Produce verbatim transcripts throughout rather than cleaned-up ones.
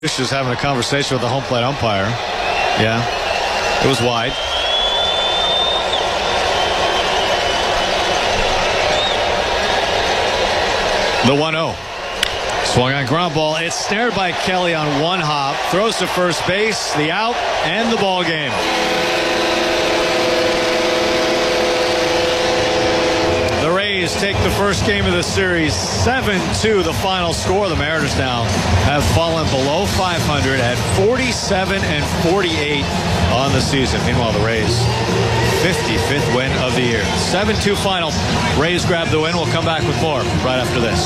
She was having a conversation with the home plate umpire. Yeah, it was wide. The one oh. Swung on ground ball. It's snared by Kelly on one hop. Throws to first base. The out and the ball game. The Rays take the first game of the series. seven two the final score. The Mariners now have fallen below five hundred at forty-seven and forty-eight on the season. Meanwhile, the Rays fifty-fifth win of the year. seven two final. Rays grab the win. We'll come back with more right after this.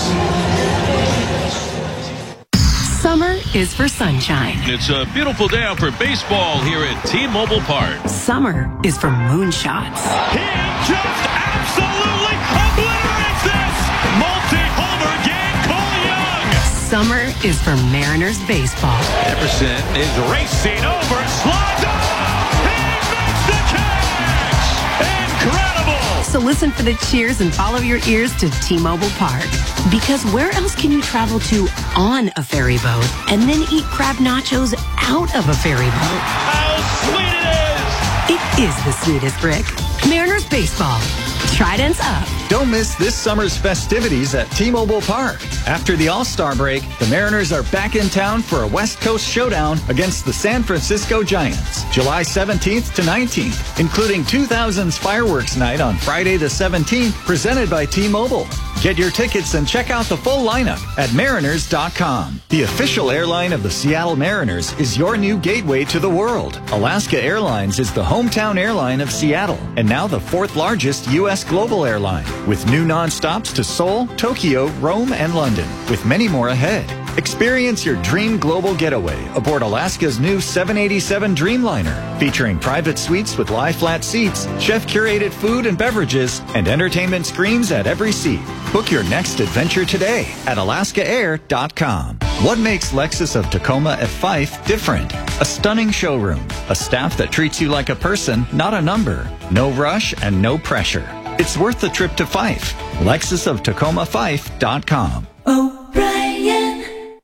Summer is for sunshine. It's a beautiful day out for baseball here at T-Mobile Park. Summer is for moonshots. He just absolutely obliterates this multi-homer game, Cole Young. Summer is for Mariners baseball. Emerson is racing over, slides up. He makes the catch. Incredible. So listen for the cheers and follow your ears to T-Mobile Park. Because where else can you travel to on a ferry boat and then eat crab nachos out of a ferry boat? How sweet it is. It is the sweetest, Rick. Mariners baseball. Tridents up. Don't miss this summer's festivities at T-Mobile Park. After the All-Star break, the Mariners are back in town for a West Coast showdown against the San Francisco Giants, July seventeenth to nineteenth, including two thousands Fireworks Night on Friday the seventeenth, presented by T-Mobile. Get your tickets and check out the full lineup at mariners dot com. The official airline of the Seattle Mariners is your new gateway to the world. Alaska Airlines is the hometown airline of Seattle and now the fourth largest U S global airline, with new nonstops to Seoul, Tokyo, Rome, and London, with many more ahead. Experience your dream global getaway aboard Alaska's new seven eighty-seven Dreamliner, featuring private suites with lie-flat seats, chef-curated food and beverages, and entertainment screens at every seat. Book your next adventure today at alaska air dot com. What makes Lexus of Tacoma at Fife different? A stunning showroom, a staff that treats you like a person, not a number, no rush and no pressure. It's worth the trip to Fife. Lexus of Tacoma Fife dot com. O'Brien.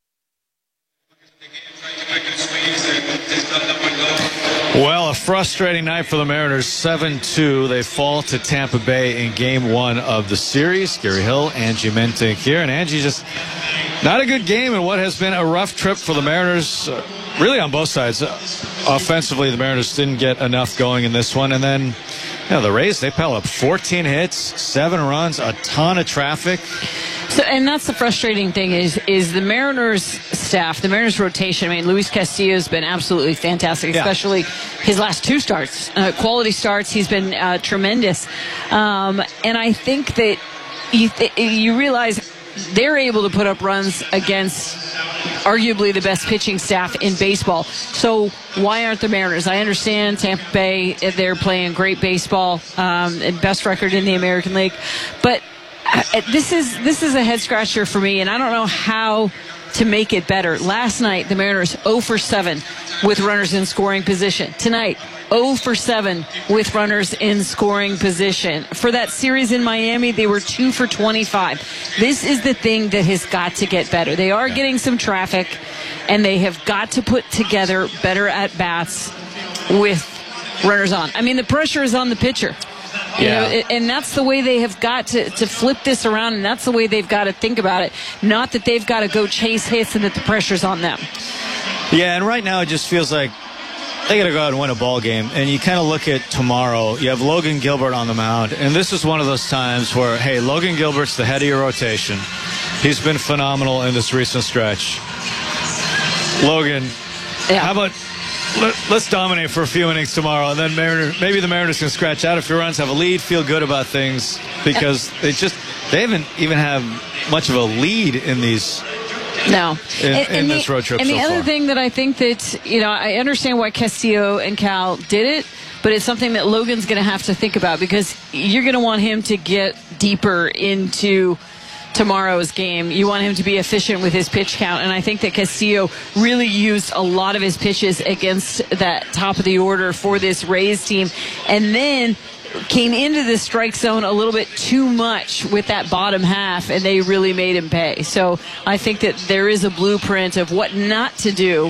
Well, a frustrating night for the Mariners. seven two. They fall to Tampa Bay in game one of the series. Gary Hill, Angie Mentink here. And Angie, just not a good game in what has been a rough trip for the Mariners, uh, really on both sides. Uh, offensively, the Mariners didn't get enough going in this one. And then, you know, the Rays, they pile up fourteen hits, seven runs, a ton of traffic. So, and that's the frustrating thing is is the Mariners staff, the Mariners rotation. I mean, Luis Castillo has been absolutely fantastic, Yeah. especially his last two starts, uh, quality starts. He's been uh, tremendous, um, and I think that you th- you realize they're able to put up runs against arguably the best pitching staff in baseball. So why aren't the Mariners? I understand Tampa Bay, they're playing great baseball, um, and best record in the American League, but Uh, this is this is a head scratcher for me, and I don't know how to make it better. Last night, the Mariners zero for seven with runners in scoring position. Tonight, zero for seven with runners in scoring position. For that series in Miami, they were two for twenty-five. This is the thing that has got to get better. They are getting some traffic, and they have got to put together better at-bats with runners on. I mean, the pressure is on the pitcher. You Yeah. know, and that's the way they have got to, to flip this around, and that's the way they've got to think about it. Not that they've got to go chase hits and that the pressure's on them. Yeah, and right now it just feels like they got to go out and win a ball game. And you kind of look at tomorrow, you have Logan Gilbert on the mound, and this is one of those times where, hey, Logan Gilbert's the head of your rotation. He's been phenomenal in this recent stretch. Logan, Yeah. how about let, let's dominate for a few innings tomorrow, and then Mariner, maybe the Mariners can scratch out a few runs, have a lead, feel good about things, because they just they haven't even have much of a lead in these. No. In, and, in and this the, road trip And so the other far. thing that I think that, you know, I understand why Castillo and Cal did it, but it's something that Logan's going to have to think about, because you're going to want him to get deeper into tomorrow's game. You want him to be efficient with his pitch count, and I think that Castillo really used a lot of his pitches against that top of the order for this Rays team. And then came into the strike zone a little bit too much with that bottom half, and they really made him pay. So I think that there is a blueprint of what not to do